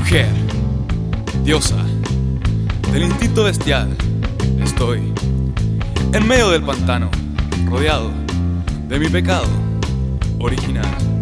Mujer, diosa, del instinto bestial, estoy en medio del pantano, rodeado de mi pecado original.